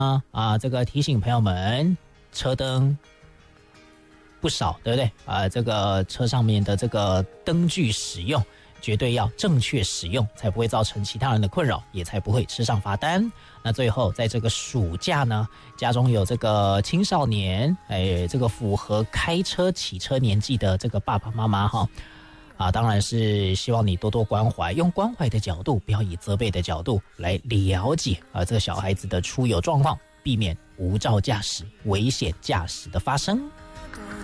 这个提醒朋友们，车灯不少，对不对？这个车上面的这个灯具使用，绝对要正确使用，才不会造成其他人的困扰，也才不会吃上罚单。那最后，在这个暑假呢，家中有这个青少年，这个符合开车骑车年纪的这个爸爸妈妈哈。当然是希望你多多关怀，用关怀的角度，不要以责备的角度来了解这个小孩子的出游状况，避免无照驾驶、危险驾驶的发生。